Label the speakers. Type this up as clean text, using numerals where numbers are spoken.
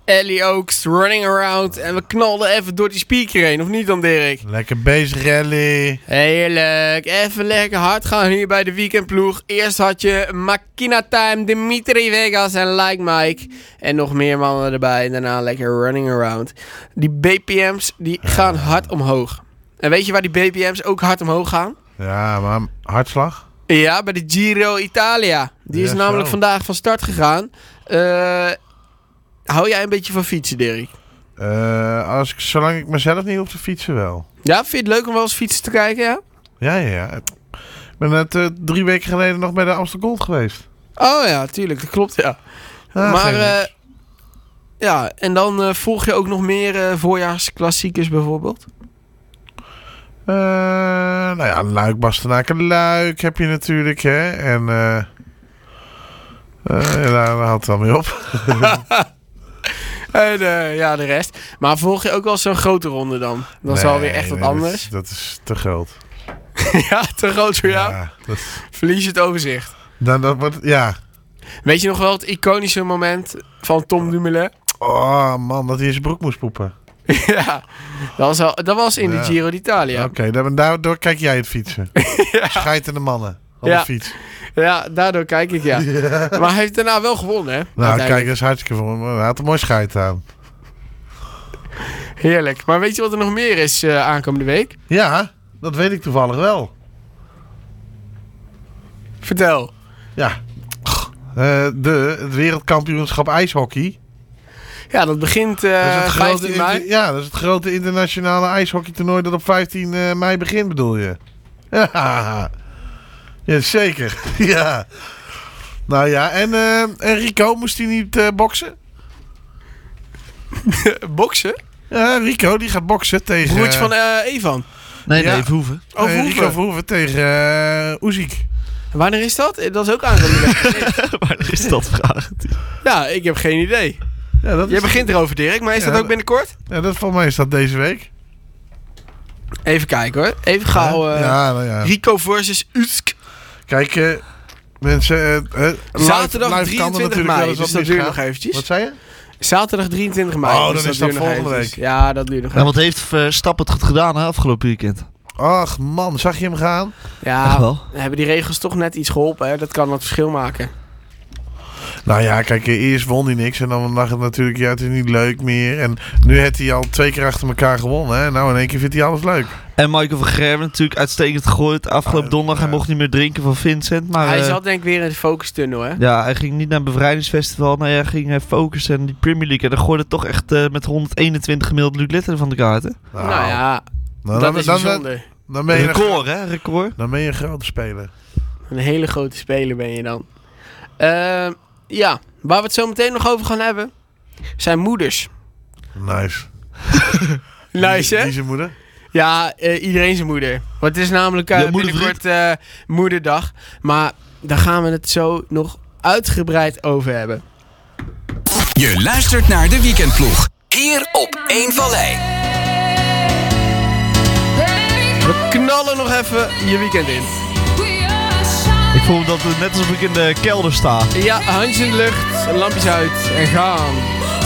Speaker 1: Ellie Oaks, Running Around. En we knalden even door die speaker heen, of niet dan, Dirk?
Speaker 2: Lekker bezig, Ellie.
Speaker 1: Heerlijk. Even lekker hard gaan hier bij de weekendploeg. Eerst had je Makina Time, Dimitri Vegas en Like Mike. En nog meer mannen erbij. En daarna lekker Running Around. Die BPM's die gaan hard omhoog. En weet je waar die BPM's ook hard omhoog gaan?
Speaker 2: Ja, maar hartslag?
Speaker 1: Ja, bij de Giro Italia. Die is namelijk vandaag van start gegaan. Hou jij een beetje van fietsen, Dirk?
Speaker 2: Zolang ik mezelf niet hoef te fietsen wel.
Speaker 1: Ja, vind je het leuk om wel eens fietsen te kijken, ja?
Speaker 2: Ja. Ik ben net 3 weken geleden nog bij de Amstel Gold geweest.
Speaker 1: Oh ja, tuurlijk. Dat klopt, ja. Maar, ja, en dan volg je ook nog meer voorjaarsklassiekers bijvoorbeeld?
Speaker 2: Nou ja, Luik, Bastenaken, Luik heb je natuurlijk, hè. En daar houdt het dan mee op.
Speaker 1: En ja, de rest. Maar volg je ook wel zo'n grote ronde dan? Dat is alweer echt wat anders.
Speaker 2: Dat is te groot.
Speaker 1: Ja, te groot voor jou?
Speaker 2: Ja,
Speaker 1: Verlies je het overzicht.
Speaker 2: Ja.
Speaker 1: Weet je nog wel het iconische moment van Tom Dumoulin?
Speaker 2: Oh man, dat hij in zijn broek moest poepen.
Speaker 1: Ja, dat was in de Giro d'Italia.
Speaker 2: Oké, daardoor kijk jij het fietsen. Ja. Scheitende mannen op de fiets.
Speaker 1: Ja, daardoor kijk ik, ja. Maar hij heeft daarna wel gewonnen, hè?
Speaker 2: Nou, kijk, dat is hartstikke voor. Hij had een mooi scheid aan.
Speaker 1: Heerlijk. Maar weet je wat er nog meer is aankomende week?
Speaker 2: Ja, dat weet ik toevallig wel.
Speaker 1: Vertel.
Speaker 2: Ja. Het wereldkampioenschap ijshockey.
Speaker 1: Ja, dat begint 15 mei.
Speaker 2: Ja, dat is het grote internationale ijshockeytoernooi dat op 15 mei begint, bedoel je? Ja. Ja, zeker. Ja. Nou ja, en Rico, moest hij niet boksen?
Speaker 1: Boksen?
Speaker 2: Ja, Rico, die gaat boksen tegen...
Speaker 1: Broertje van Evan.
Speaker 3: Nee, Verhoeven.
Speaker 1: Oh, Verhoeven.
Speaker 2: Rico Verhoeven tegen Usyk.
Speaker 1: Wanneer is dat? Dat is ook aankomende week.
Speaker 3: Wanneer is dat, vraag?
Speaker 1: Ja, ik heb geen idee.
Speaker 2: Ja,
Speaker 1: Jij begint erover, Dirk, maar is dat ook binnenkort?
Speaker 2: Ja, volgens mij is dat deze week.
Speaker 1: Even kijken hoor. Even gauw.
Speaker 2: Ja.
Speaker 1: Rico versus Usyk.
Speaker 2: Kijk, mensen...
Speaker 1: Zaterdag 23 mei, dus dat duurt nog eventjes.
Speaker 2: Wat zei je?
Speaker 1: Zaterdag 23 mei.
Speaker 2: Oh,
Speaker 1: dus
Speaker 2: dan is dat volgende week.
Speaker 1: Ja, dat duurt nog
Speaker 3: even. Ja, wat heeft Verstappen het goed gedaan hè, afgelopen weekend?
Speaker 2: Ach man, zag je hem gaan?
Speaker 1: Ja, wel. Hebben die regels toch net iets geholpen. Hè? Dat kan wat verschil maken.
Speaker 2: Nou ja, kijk, eerst won hij niks. En dan dacht het natuurlijk, ja, het is niet leuk meer. En nu heeft hij al 2 keer achter elkaar gewonnen. Hè? Nou, in 1 keer vindt hij alles leuk.
Speaker 3: En Michael van Gerwen natuurlijk uitstekend gegooid. Afgelopen donderdag, hij mocht niet meer drinken van Vincent. Maar,
Speaker 1: hij zat denk ik weer in de focustunnel, hè?
Speaker 3: Ja, hij ging niet naar een bevrijdingsfestival. Nou ja, hij ging focussen en die Premier League. En dan gooide toch echt met 121 gemiddeld Luc Letter van de kaarten.
Speaker 1: Nou ja, dat is bijzonder.
Speaker 2: Dan ben je
Speaker 3: record, hè? Record.
Speaker 2: Dan ben je een grote speler.
Speaker 1: Een hele grote speler ben je dan. Ja, waar we het zo meteen nog over gaan hebben, zijn moeders.
Speaker 2: Nice.
Speaker 1: Nice, hè?
Speaker 2: Wie is zijn moeder?
Speaker 1: Ja, iedereen zijn moeder. Want het is namelijk binnenkort moederdag. Maar daar gaan we het zo nog uitgebreid over hebben.
Speaker 4: Je luistert naar de Weekendploeg. Hier op 1 Vallei.
Speaker 1: We knallen nog even je weekend in.
Speaker 3: Ik voel dat het net alsof ik in de kelder sta.
Speaker 1: Ja, handjes in de lucht, lampjes uit en gaan.